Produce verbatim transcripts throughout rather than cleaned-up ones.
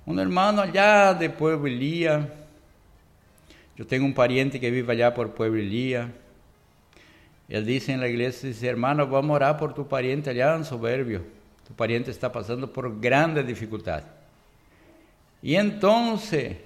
Um irmão allá de Pueblo Elía. Eu tenho um pariente que vive allá por Pueblo Elía. Ele disse na igreja, dice, hermano, vamos orar por tu pariente allá en Soberbio. Tu pariente está pasando por grande dificultad. Y entonces,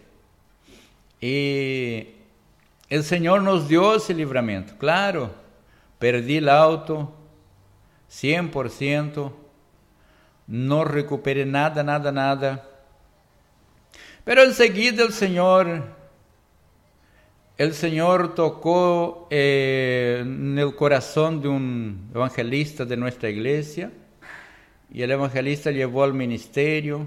eh, el Señor nos dio ese libramiento. Claro, perdí el auto, cien por ciento, no recuperé nada, nada, nada. Pero enseguida el Señor, el Señor tocó eh, en el corazón de un evangelista de nuestra iglesia, y el evangelista llevó al ministerio,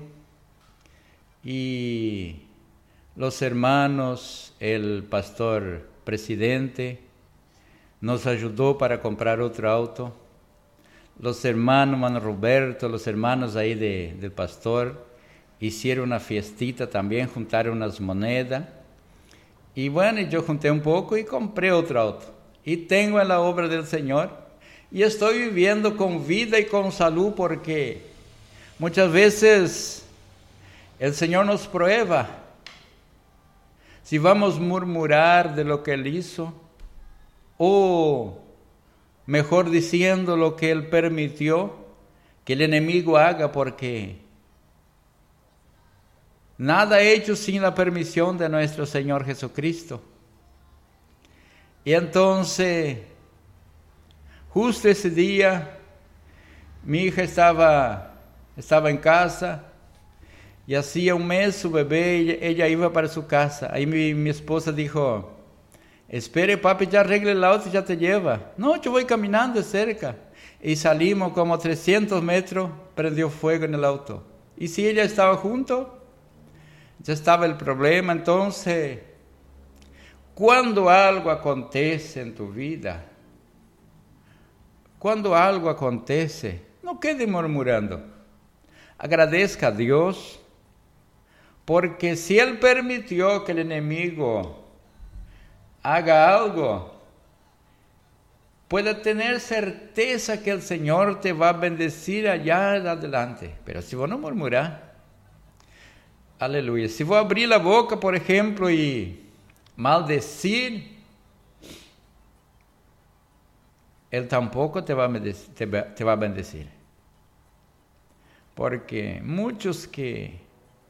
y los hermanos, el pastor presidente, nos ayudó para comprar otro auto. Los hermanos, Mano Roberto, los hermanos ahí de, del pastor, hicieron una fiestita también, juntaron unas monedas. Y bueno, yo junté un poco y compré otro auto. Y tengo en la obra del Señor. Y estoy viviendo con vida y con salud porque muchas veces el Señor nos prueba. Si vamos a murmurar de lo que Él hizo, o mejor diciendo lo que Él permitió que el enemigo haga, porque nada hecho sin la permisión de nuestro Señor Jesucristo. Y entonces, justo ese día, mi hija estaba, estaba en casa, y hacía un mes su bebé, ella, ella iba para su casa. Ahí mi, mi esposa dijo, espere papi, ya arregle el auto y ya te lleva. No, yo voy caminando de cerca. Y salimos como trescientos metros, prendió fuego en el auto. Y si ella estaba junto, ya estaba el problema. Entonces, cuando algo acontece en tu vida, cuando algo acontece, no quede murmurando. Agradezca a Dios, porque si Él permitió que el enemigo haga algo, puede tener certeza que el Señor te va a bendecir allá adelante. Pero si vos no murmurar, aleluya. Si vos abrir la boca, por ejemplo, y maldecir, Él tampoco te va a bendecir, te va, te va a bendecir. Porque muchos que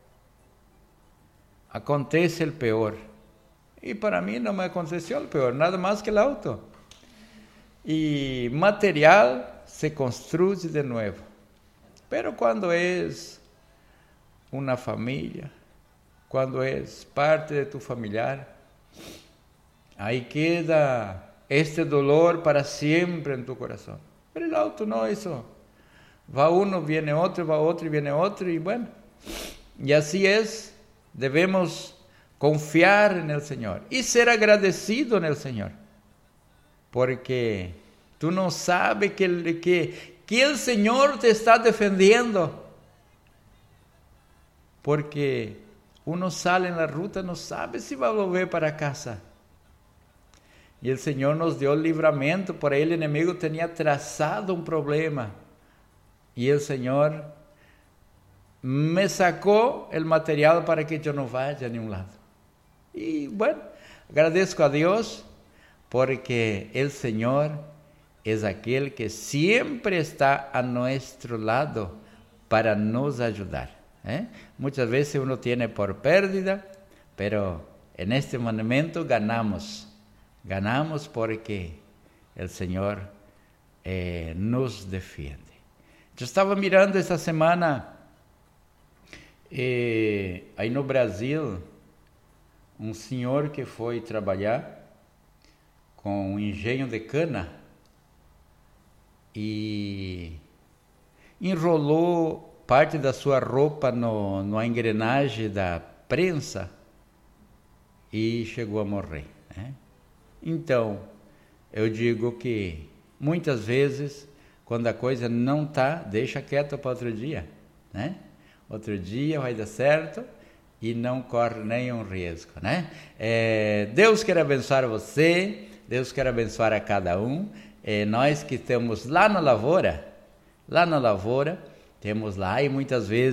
acontece el peor, y para mí no me aconteció el peor, nada más que el auto. Y material se construye de nuevo. Pero cuando es una familia, cuando es parte de tu familiar, ahí queda este dolor para siempre en tu corazón. Pero el auto no, eso. Va uno, viene otro, va otro y viene otro, y bueno, y así es. Debemos confiar en el Señor y ser agradecido en el Señor, porque tú no sabes que el, que, que el Señor te está defendiendo, porque uno sale en la ruta, no sabe si va a volver para casa, y el Señor nos dio el libramento. Por ahí el enemigo tenía trazado un problema, y el Señor me sacó el material para que yo no vaya a ningún lado. Y bueno, agradezco a Dios porque el Señor es aquel que siempre está a nuestro lado para nos ayudar. ¿eh? Muchas veces uno tiene por pérdida, pero en este momento ganamos. Ganamos porque el Señor eh, nos defiende. Yo estaba mirando esta semana Eh, aí no Brasil, um senhor que foi trabalhar com um engenho de cana e enrolou parte da sua roupa no, na engrenagem da prensa e chegou a morrer. Né? Então, eu digo que muitas vezes, quando a coisa não está, deixa quieto para outro dia, né? Outro dia vai dar certo e não corre nenhum risco, né? É, Deus quer abençoar você, Deus quer abençoar a cada um. É, nós que estamos lá na lavoura, lá na lavoura, temos lá e muitas vezes